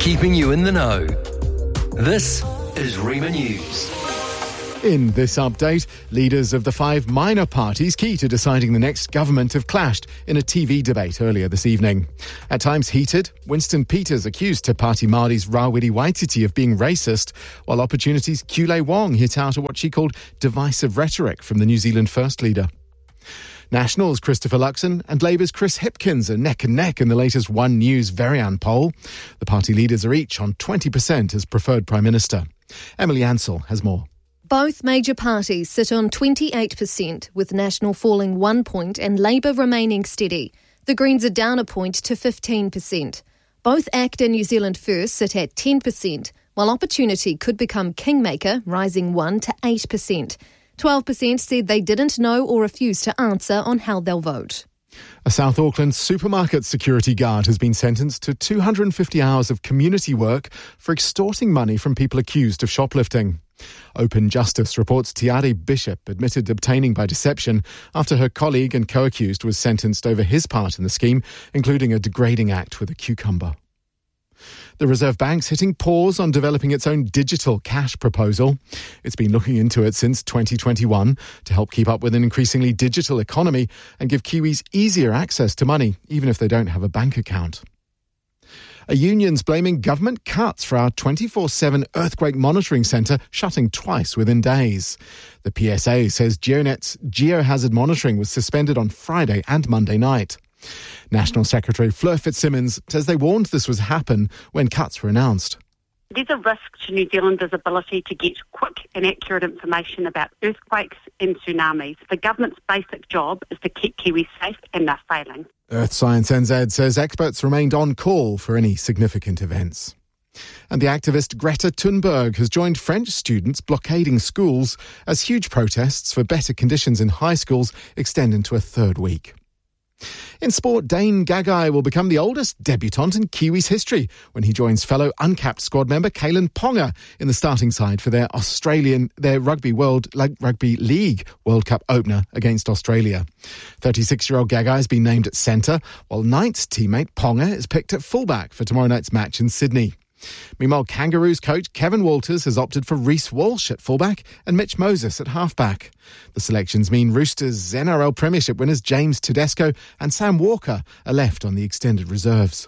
keeping you in the know. This is Rima News. In this update, leaders of the 5 minor parties key to deciding the next government have clashed in a TV debate earlier this evening. At times heated, Winston Peters accused Te Pāti Māori's Rawiri Waititi of being racist, while Opportunity's Kule Wong hit out at what she called divisive rhetoric from the New Zealand First Leader. Nationals' Christopher Luxon and Labour's Chris Hipkins are neck and neck in the latest One News Verian poll. The party leaders are each on 20% as preferred Prime Minister. Emily Ansell has more. Both major parties sit on 28%, with National falling 1 point and Labour remaining steady. The Greens are down a point to 15%. Both ACT and New Zealand First sit at 10%, while Opportunity could become kingmaker, rising 1 to 8%. 12% said they didn't know or refused to answer on how they'll vote. A South Auckland supermarket security guard has been sentenced to 250 hours of community work for extorting money from people accused of shoplifting. Open Justice reports Tiare Bishop admitted obtaining by deception after her colleague and co-accused was sentenced over his part in the scheme, including a degrading act with a cucumber. The Reserve Bank's hitting pause on developing its own digital cash proposal. It's been looking into it since 2021 to help keep up with an increasingly digital economy and give Kiwis easier access to money, even if they don't have a bank account. A union's blaming government cuts for our 24/7 earthquake monitoring centre shutting twice within days. The PSA says GeoNet's geohazard monitoring was suspended on Friday and Monday night. National Secretary Fleur Fitzsimmons says they warned this would happen when cuts were announced. There's a risk to New Zealanders' ability to get quick and accurate information about earthquakes and tsunamis. The government's basic job is to keep Kiwis safe, and they're failing. Earth Science NZ says experts remained on call for any significant events. And the activist Greta Thunberg has joined French students blockading schools as huge protests for better conditions in high schools extend into a third week. In sport, Dane Gagai will become the oldest debutant in Kiwis history when he joins fellow uncapped squad member Kalen Ponga in the starting side for their Rugby League World Cup opener against Australia. 36-year-old Gagai has been named at centre, while Knight's teammate Ponga is picked at fullback for tomorrow night's match in Sydney. Meanwhile, Kangaroos coach Kevin Walters has opted for Reece Walsh at fullback and Mitch Moses at halfback. The selections mean Roosters' NRL Premiership winners James Tedesco and Sam Walker are left on the extended reserves.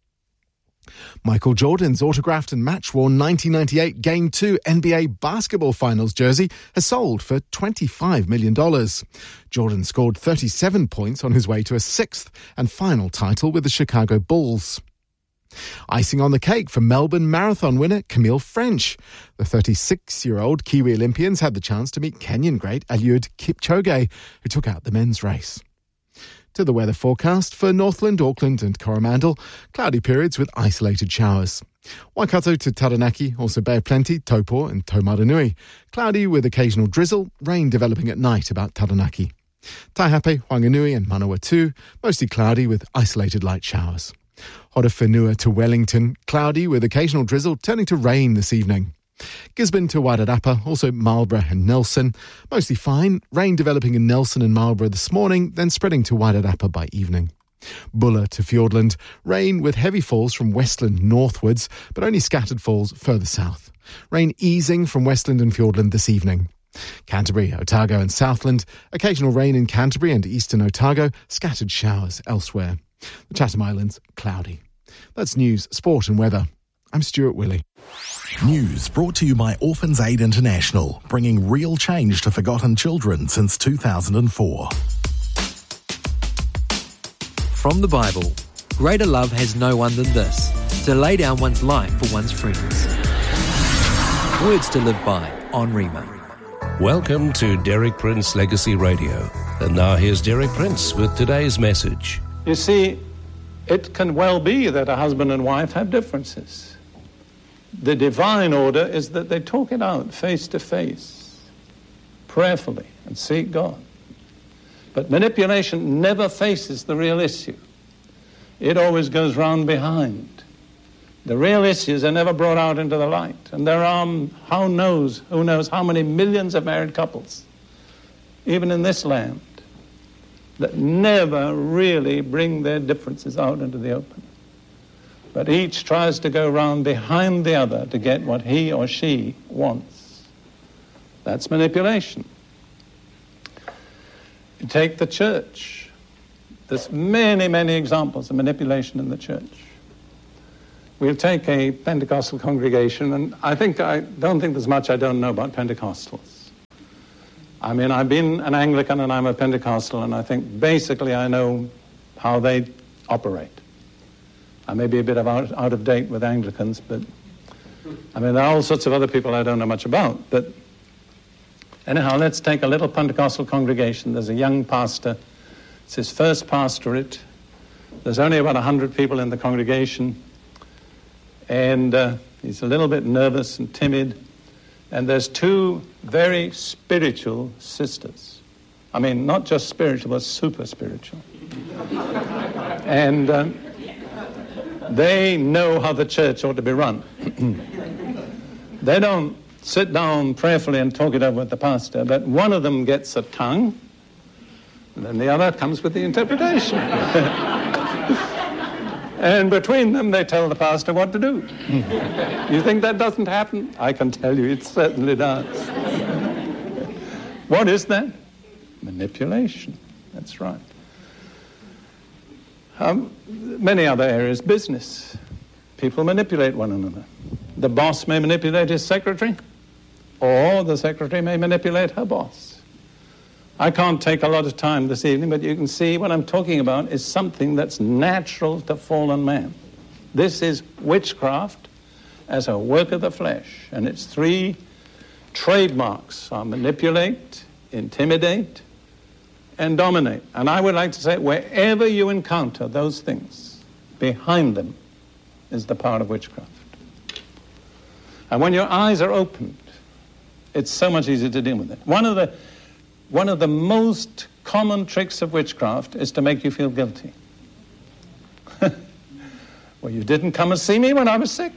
Michael Jordan's autographed and match-worn 1998 Game 2 NBA basketball finals jersey has sold for $25 million. Jordan scored 37 points on his way to a 6th and final title with the Chicago Bulls. Icing on the cake for Melbourne Marathon winner Camille French. The 36-year-old Kiwi Olympians had the chance to meet Kenyan great Eliud Kipchoge, who took out the men's race. To the weather forecast for Northland, Auckland and Coromandel, cloudy periods with isolated showers. Waikato to Taranaki, also Bay of Plenty, Taupo and Taumaranui. Cloudy with occasional drizzle, rain developing at night about Taranaki. Taihape, Whanganui and Manawatu, mostly cloudy with isolated light showers. Horowhenua to Wellington, cloudy with occasional drizzle turning to rain this evening. Gisborne to Wairarapa, also Marlborough and Nelson, mostly fine, rain developing in Nelson and Marlborough this morning, then spreading to Wairarapa by evening. Bulla to Fiordland, rain with heavy falls from Westland northwards, but only scattered falls further south. Rain easing from Westland and Fiordland this evening. Canterbury, Otago and Southland, occasional rain in Canterbury and eastern Otago, scattered showers elsewhere. The Chatham Islands, cloudy. That's news, sport and weather. I'm Stuart Willey. News brought to you by Orphans Aid International, bringing real change to forgotten children since 2004. From the Bible, greater love has no one than this, to lay down one's life for one's friends. Words to live by on Rima. Welcome to Derek Prince Legacy Radio. And now here's Derek Prince with today's message. You see, it can well be that a husband and wife have differences. The divine order is that they talk it out face to face, prayerfully, and seek God. But manipulation never faces the real issue. It always goes round behind. The real issues are never brought out into the light. And there are, who knows how many millions of married couples, even in this land, that never really bring their differences out into the open. but each tries to go round behind the other to get what he or she wants. That's manipulation. You take the church. There's many, many examples of manipulation in the church. We'll take a Pentecostal congregation, and I don't think there's much I don't know about Pentecostals. I mean, I've been an Anglican and I'm a Pentecostal, and I think basically I know how they operate. I may be a bit out of date with Anglicans, but I mean, there are all sorts of other people I don't know much about. But anyhow, let's take a little Pentecostal congregation. There's a young pastor. It's his first pastorate. There's only about 100 people in the congregation. And he's a little bit nervous and timid. And there's two very spiritual sisters. I mean, not just spiritual, but super spiritual. And they know how the church ought to be run. They don't sit down prayerfully and talk it over with the pastor, but one of them gets a tongue, and then the other comes with the interpretation. And between them, they tell the pastor what to do. You think that doesn't happen? I can tell you, it certainly does. What is that? Manipulation. That's right. Many other areas, business. People manipulate one another. The boss may manipulate his secretary, or the secretary may manipulate her boss. I can't take a lot of time this evening, but you can see what I'm talking about is something that's natural to fallen man. This is witchcraft as a work of the flesh, and its three trademarks are manipulate, intimidate, and dominate. And I would like to say, wherever you encounter those things, behind them is the power of witchcraft. And when your eyes are opened, it's so much easier to deal with it. One of the most common tricks of witchcraft is to make you feel guilty. Well, you didn't come and see me when I was sick.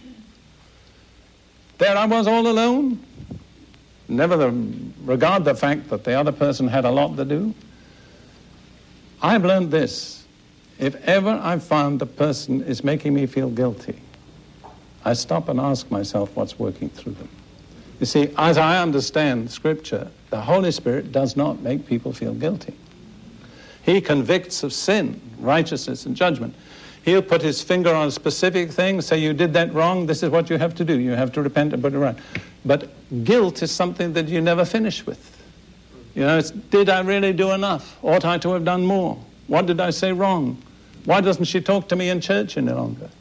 There I was all alone. Never regard the fact that the other person had a lot to do. I've learned this. If ever I find the person is making me feel guilty, I stop and ask myself what's working through them. You see, as I understand Scripture, the Holy Spirit does not make people feel guilty. He convicts of sin, righteousness, and judgment. He'll put his finger on a specific thing, say, you did that wrong, this is what you have to do. You have to repent and put it right. But guilt is something that you never finish with. You know, it's, did I really do enough? Ought I to have done more? What did I say wrong? Why doesn't she talk to me in church any longer?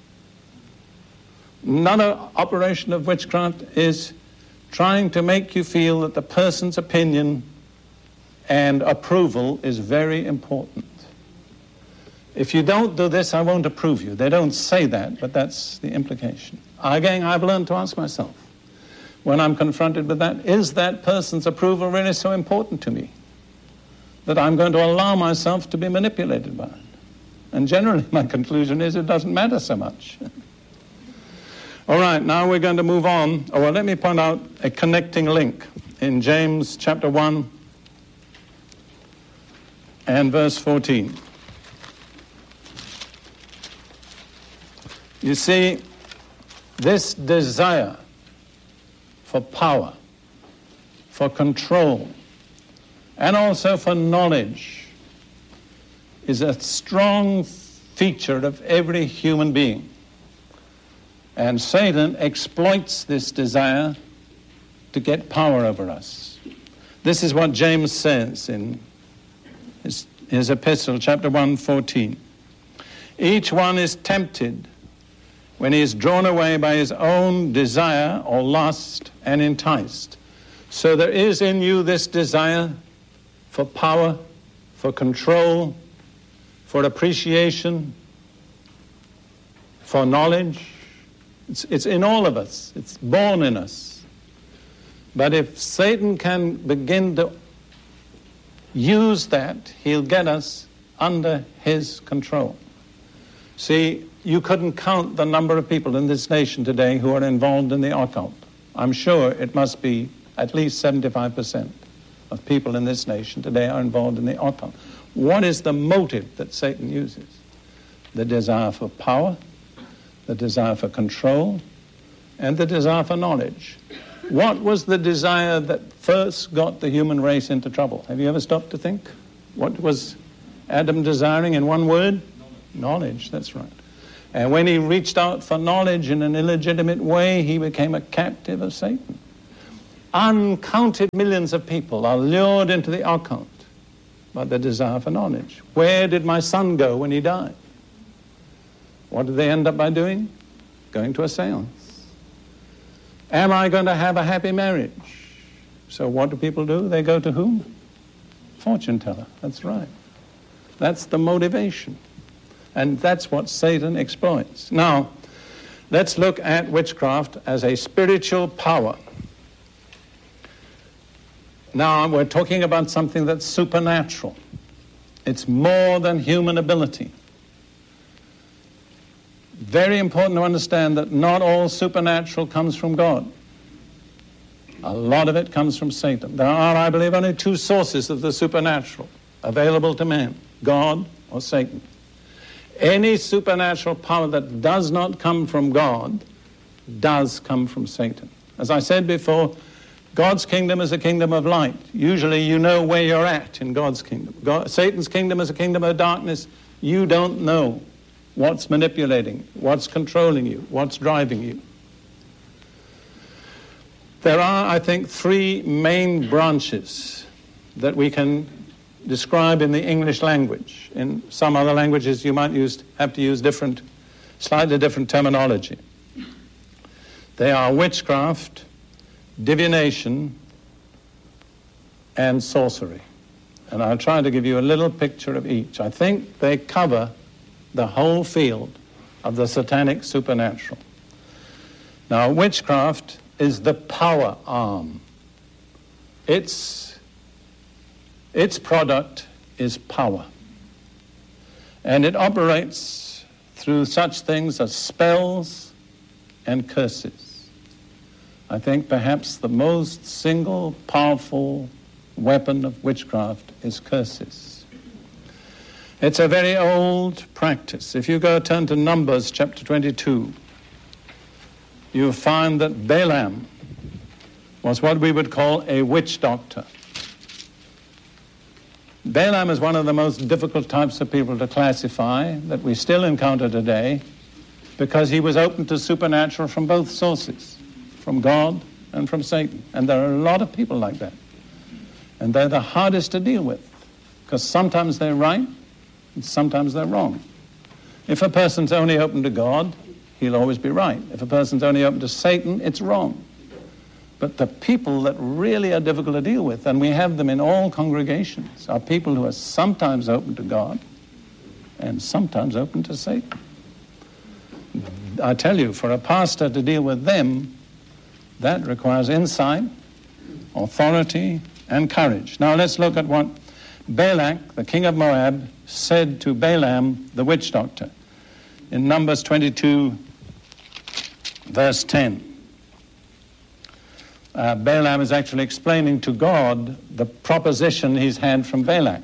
Another operation of witchcraft is trying to make you feel that the person's opinion and approval is very important. If you don't do this, I won't approve you. They don't say that, but that's the implication. Again, I've learned to ask myself, when I'm confronted with that, is that person's approval really so important to me that I'm going to allow myself to be manipulated by it? And generally, my conclusion is it doesn't matter so much. All right, now we're going to move on. Oh, well, let me point out a connecting link in James chapter 1 and verse 14. You see, this desire for power, for control, and also for knowledge is a strong feature of every human being. And Satan exploits this desire to get power over us. This is what James says in his epistle, chapter 1, 14. Each one is tempted when he is drawn away by his own desire or lust and enticed. So there is in you this desire for power, for control, for appreciation, for knowledge. It's in all of us. It's born in us. But if Satan can begin to use that, he'll get us under his control. See, you couldn't count the number of people in this nation today who are involved in the occult. I'm sure it must be at least 75% of people in this nation today are involved in the occult. What is the motive that Satan uses? The desire for power, the desire for control, and the desire for knowledge. What was the desire that first got the human race into trouble? Have you ever stopped to think? What was Adam desiring in one word? Knowledge, that's right. And when he reached out for knowledge in an illegitimate way, he became a captive of Satan. Uncounted millions of people are lured into the occult by the desire for knowledge. Where did my son go when he died? What did they end up by doing? Going to a seance. Am I going to have a happy marriage? So what do people do? They go to whom? Fortune teller, that's right. That's the motivation. And that's what Satan exploits. Now, let's look at witchcraft as a spiritual power. Now, we're talking about something that's supernatural. It's more than human ability. Very important to understand that not all supernatural comes from God. A lot of it comes from Satan. There are, I believe, only two sources of the supernatural available to man, God or Satan. Any supernatural power that does not come from God does come from Satan. As I said before, God's kingdom is a kingdom of light. Usually you know where you're at in God's kingdom. Satan's kingdom is a kingdom of darkness. You don't know what's manipulating, what's controlling you, what's driving you. There are, I think, three main branches that we can describe in the English language. In some other languages you might have to use slightly different terminology. They are witchcraft, divination, and sorcery. And I'll try to give you a little picture of each. I think they cover the whole field of the satanic supernatural. Now, witchcraft is the power arm. Its product is power. And it operates through such things as spells and curses. I think perhaps the most single powerful weapon of witchcraft is curses. It's a very old practice. If you turn to Numbers chapter 22, you find that Balaam was what we would call a witch doctor. Balaam is one of the most difficult types of people to classify that we still encounter today, because he was open to supernatural from both sources, from God and from Satan. And there are a lot of people like that. And they're the hardest to deal with, because sometimes they're right and sometimes they're wrong. If a person's only open to God, he'll always be right. If a person's only open to Satan, it's wrong. But the people that really are difficult to deal with, and we have them in all congregations, are people who are sometimes open to God and sometimes open to Satan. I tell you, for a pastor to deal with them, that requires insight, authority, and courage. Now let's look at what Balak, the king of Moab, said to Balaam, the witch doctor, in Numbers 22, verse 10. Balaam is actually explaining to God the proposition he's had from Balak.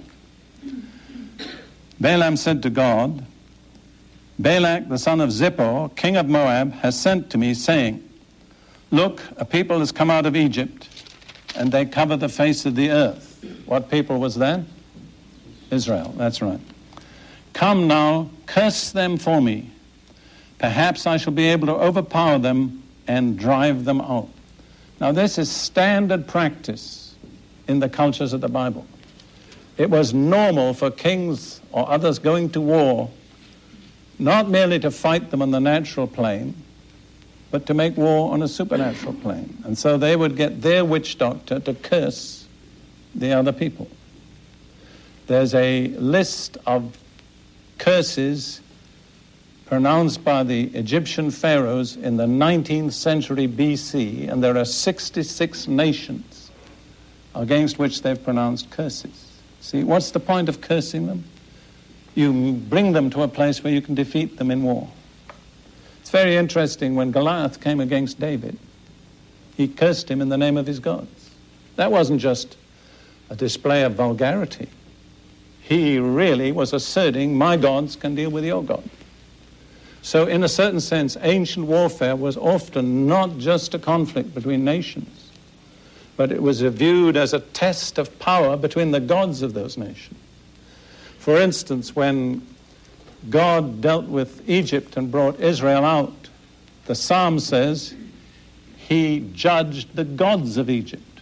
Balaam said to God, Balak, the son of Zippor, king of Moab, has sent to me, saying, look, a people has come out of Egypt, and they cover the face of the earth. What people was that? Israel, that's right. Come now, curse them for me. Perhaps I shall be able to overpower them and drive them out. Now, this is standard practice in the cultures of the Bible. It was normal for kings or others going to war not merely to fight them on the natural plane, but to make war on a supernatural plane. And so they would get their witch doctor to curse the other people. There's a list of curses pronounced by the Egyptian pharaohs in the 19th century BC, and there are 66 nations against which they've pronounced curses. See, what's the point of cursing them? You bring them to a place where you can defeat them in war. It's very interesting, when Goliath came against David, he cursed him in the name of his gods. That wasn't just a display of vulgarity. He really was asserting, my gods can deal with your God. So in a certain sense, ancient warfare was often not just a conflict between nations, but it was viewed as a test of power between the gods of those nations. For instance, when God dealt with Egypt and brought Israel out, the Psalm says he judged the gods of Egypt.